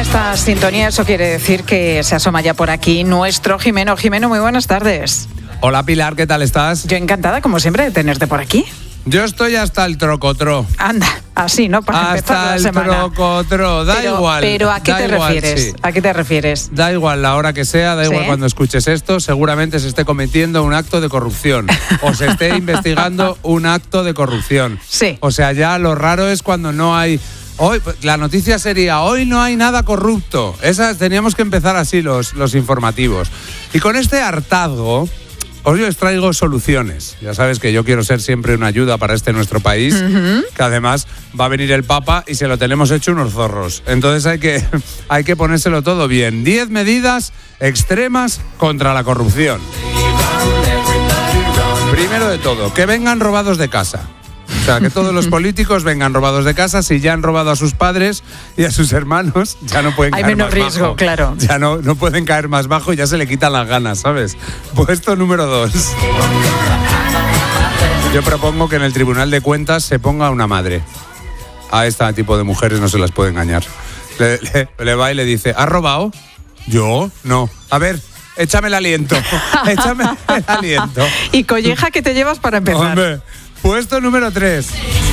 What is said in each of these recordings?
esta sintonía, eso quiere decir que se asoma ya por aquí nuestro Jimeno. Jimeno, muy buenas tardes. Hola Pilar, ¿qué tal estás? Yo encantada, como siempre, de tenerte por aquí. Yo estoy hasta el trocotró. Anda, así, ¿no? Para empezar la semana. Hasta el trocotró, igual. Pero ¿a qué te refieres? Sí. ¿A qué te refieres? Da igual la hora que sea, da igual cuando escuches esto, seguramente se esté cometiendo un acto de corrupción o se esté investigando un acto de corrupción. Sí. O sea, ya lo raro es cuando no hay... Hoy, la noticia sería, hoy no hay nada corrupto. Teníamos que empezar así los informativos. Y con este hartazgo... Hoy os traigo soluciones. Ya sabes que yo quiero ser siempre una ayuda para nuestro país, que además va a venir el Papa y se lo tenemos hecho unos zorros. Entonces hay que ponérselo todo bien. 10 medidas extremas contra la corrupción. Primero de todo, que vengan robados de casa. O sea, que todos los políticos vengan robados de casa. Si ya han robado a sus padres y a sus hermanos, ya no pueden caer más bajo. Hay menos riesgo, claro. Ya no pueden caer más bajo y ya se le quitan las ganas, ¿sabes? Puesto número 2. Yo propongo que en el Tribunal de Cuentas se ponga una madre. A este tipo de mujeres no se las puede engañar. Le va y le dice, ¿has robado? ¿Yo? No. A ver, échame el aliento. Échame el aliento. Y colleja que te llevas para empezar. Hombre. Puesto número 3.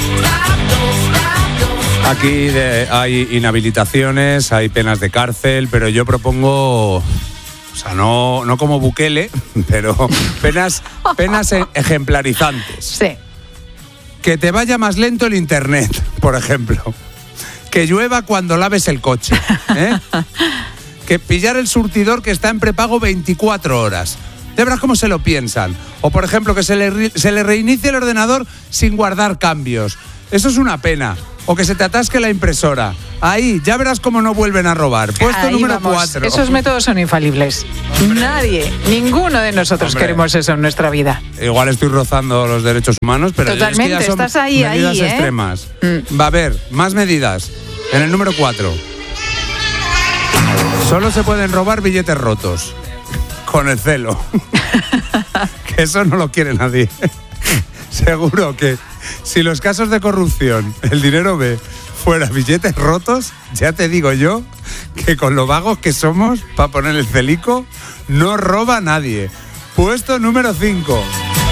Aquí hay inhabilitaciones, hay penas de cárcel, pero yo propongo, o sea, no como Bukele, pero penas ejemplarizantes. Sí. Que te vaya más lento el internet, por ejemplo. Que llueva cuando laves el coche. Que pillar el surtidor que está en prepago 24 horas. Ya verás cómo se lo piensan. O, por ejemplo, que se le reinicie el ordenador sin guardar cambios. Eso es una pena. O que se te atasque la impresora. Ahí, ya verás cómo no vuelven a robar. Puesto ahí número 4. Esos métodos son infalibles. Nadie, ninguno de nosotros queremos eso en nuestra vida. Igual estoy rozando los derechos humanos, pero totalmente, es que ya son estás ahí, medidas extremas. Va a haber más medidas. En el número 4. Solo se pueden robar billetes rotos. Con el celo. Que eso no lo quiere nadie. Seguro que si los casos de corrupción, el dinero B, fuera billetes rotos, ya te digo yo que con lo vagos que somos para poner el celico, no roba nadie. Puesto número 5.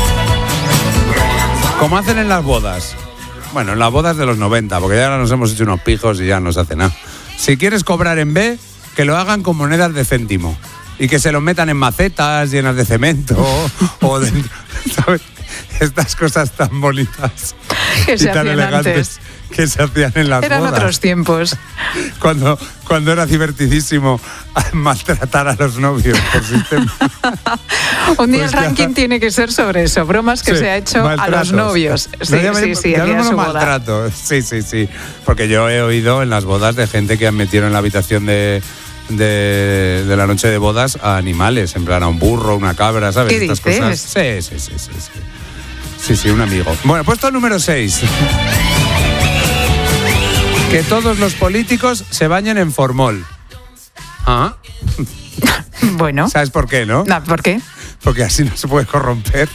Como hacen en las bodas. Bueno, en las bodas de los 90, porque ya ahora nos hemos hecho unos pijos y ya no se hace nada. Si quieres cobrar en B, que lo hagan con monedas de céntimo. Y que se los metan en macetas llenas de cemento o dentro, ¿sabes? Estas cosas tan bonitas que se y tan elegantes que se hacían en las bodas. Eran otros tiempos. Cuando era divertidísimo maltratar a los novios por sistema. Un día pues el ranking tiene que ser sobre eso, bromas que se ha hecho maltratos a los novios. Sí, ya no maltrato. Sí. Porque yo he oído en las bodas de gente que han metido en la habitación de la noche de bodas a animales, en plan a un burro, una cabra, ¿sabes? ¿Qué Estas dices? Cosas. Sí, un amigo. Bueno, puesto número 6. Que todos los políticos se bañen en formol. ¿Ah? Bueno. ¿Sabes por qué, no? ¿Por qué? Porque así no se puede corromper.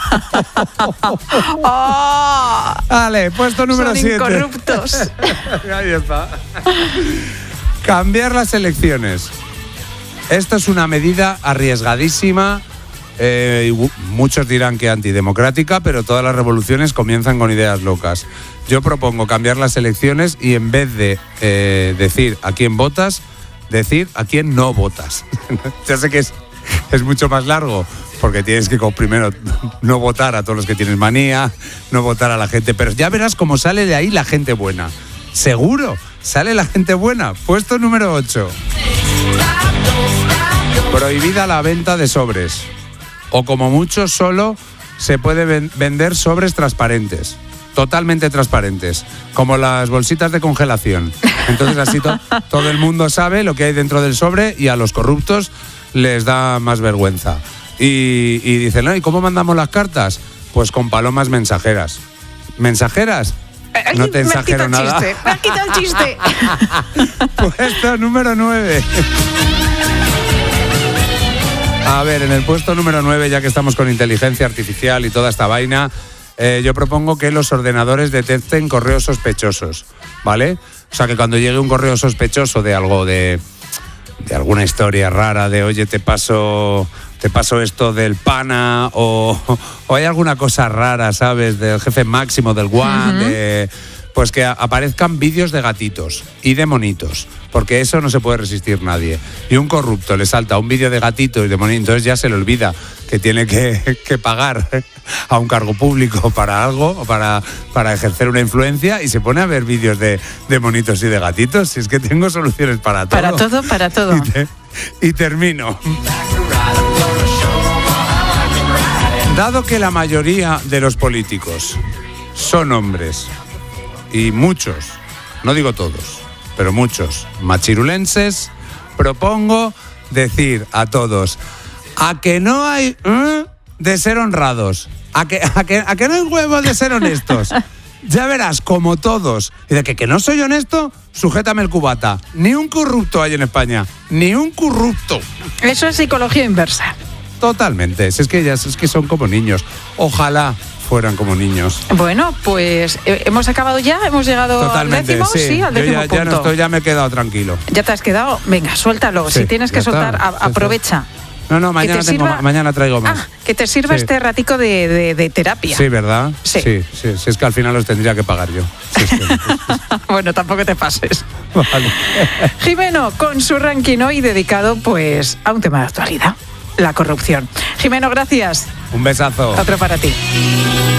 ¡Oh! Vale, puesto número 7. Son incorruptos. Ahí está. Cambiar las elecciones. Esto es una medida arriesgadísima. Muchos dirán que antidemocrática, pero todas las revoluciones comienzan con ideas locas. Yo propongo cambiar las elecciones y en vez de decir a quién votas, decir a quién no votas. Ya sé que es mucho más largo, porque tienes que primero no votar a todos los que tienes manía, no votar a la gente, pero ya verás cómo sale de ahí la gente buena. Seguro, sale la gente buena. Puesto número 8. Prohibida la venta de sobres. O como mucho solo se puede vender sobres transparentes. Totalmente transparentes. Como las bolsitas de congelación. Entonces así todo el mundo sabe lo que hay dentro del sobre y a los corruptos les da más vergüenza. Y dicen, ¿no? ¿Y cómo mandamos las cartas? Pues con palomas mensajeras. ¿Mensajeras? No te exagero nada. Me has quitado el chiste. Puesto número 9. A ver, en el puesto número 9, ya que estamos con inteligencia artificial y toda esta vaina, yo propongo que los ordenadores detecten correos sospechosos, ¿vale? O sea, que cuando llegue un correo sospechoso de algo, de alguna historia rara, de oye, te paso esto del pana, o hay alguna cosa rara, ¿sabes? Del jefe máximo, del guan, pues que aparezcan vídeos de gatitos y de monitos, porque eso no se puede resistir nadie. Y un corrupto le salta un vídeo de gatitos y de monitos, entonces ya se le olvida que tiene que pagar a un cargo público para algo, o para ejercer una influencia, y se pone a ver vídeos de monitos y de gatitos. Si es que tengo soluciones para todo. Para todo. Y termino. Dado que la mayoría de los políticos son hombres, y muchos, no digo todos, pero muchos machirulenses, propongo decir a todos: a que no hay de ser honrados, a que no hay huevos de ser honestos. Ya verás, como todos. Y de que no soy honesto, sujétame el cubata. Ni un corrupto hay en España, ni un corrupto. Eso es psicología inversa. Totalmente, es que son como niños. Ojalá fueran como niños. Bueno, pues hemos acabado ya, hemos llegado totalmente, al décimo, sí, al décimo punto. Ya no estoy, ya me he quedado tranquilo. ¿Ya te has quedado? Venga, suéltalo. Sí, si tienes que soltar, aprovecha. No, mañana traigo más. Que te sirva este ratico de terapia. Sí, ¿verdad? Sí, es que al final los tendría que pagar yo. Sí. Bueno, tampoco te pases. Vale. Jimeno, con su ranking hoy dedicado pues a un tema de actualidad: la corrupción. Jimeno, gracias. Un besazo. Otro para ti.